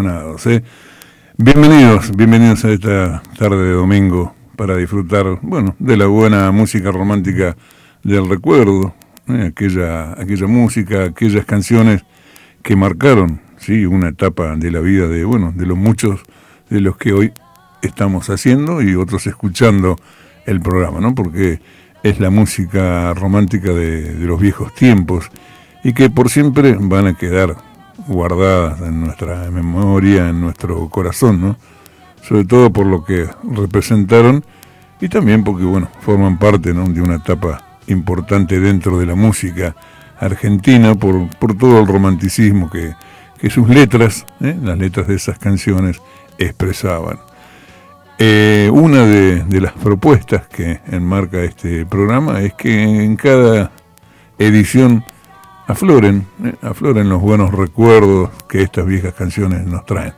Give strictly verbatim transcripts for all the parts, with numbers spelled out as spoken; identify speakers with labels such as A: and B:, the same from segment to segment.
A: apasionados. ¿eh? Bienvenidos, bienvenidos a esta tarde de domingo para disfrutar, bueno, de la buena música romántica del recuerdo, ¿eh? aquella, aquella música, aquellas canciones que marcaron, sí, una etapa de la vida de, bueno, de los muchos de los que hoy estamos haciendo y otros escuchando el programa, ¿no? Porque es la música romántica de, de los viejos tiempos y que por siempre van a quedar guardadas en nuestra memoria, en nuestro corazón, ¿no? Sobre todo por lo que representaron y también porque, bueno, forman parte, ¿no?, de una etapa importante dentro de la música argentina por, por todo el romanticismo que, que sus letras, ¿eh? las letras de esas canciones expresaban. Eh, una de, de las propuestas que enmarca este programa es que en cada edición afloren, eh, afloren los buenos recuerdos que estas viejas canciones nos traen,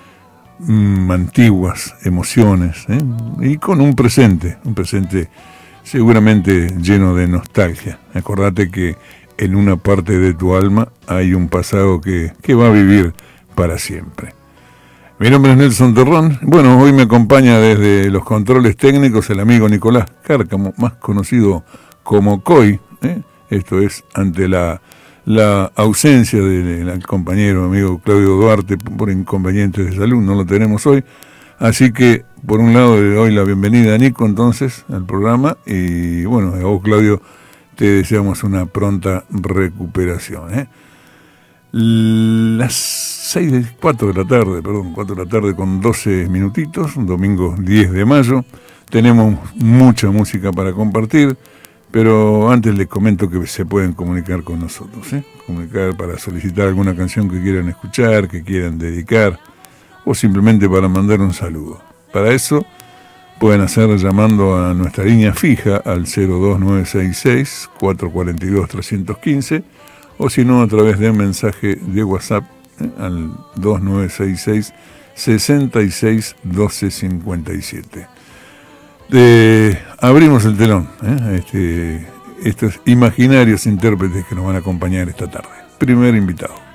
A: mm, antiguas emociones, eh, y con un presente, un presente seguramente lleno de nostalgia. Acordate que en una parte de tu alma hay un pasado que, que va a vivir para siempre. Mi nombre es Nelson Terrón. Bueno, hoy me acompaña desde los controles técnicos el amigo Nicolás Cárcamo, más conocido como Coy. ¿eh? Esto es ante la, la ausencia del compañero amigo Claudio Duarte por inconvenientes de salud, no lo tenemos hoy. Así que, por un lado, le doy la bienvenida a Nico, entonces, al programa. Y, bueno, a vos, Claudio, te deseamos una pronta recuperación. ¿eh? Las seis, cuatro de la tarde, perdón, cuatro de la tarde con doce minutitos, domingo diez de mayo. Tenemos mucha música para compartir, pero antes les comento que se pueden comunicar con nosotros, ¿eh? Comunicar para solicitar alguna canción que quieran escuchar, que quieran dedicar, o simplemente para mandar un saludo. Para eso pueden hacer llamando a nuestra línea fija al cero dos nueve seis seis, cuatro cuatro dos, tres uno cinco, o si no a través de un mensaje de WhatsApp ¿eh? al dos nueve seis seis, seis seis uno dos cinco siete. De, abrimos el telón, ¿eh? este, estos imaginarios intérpretes que nos van a acompañar esta tarde. Primer invitado.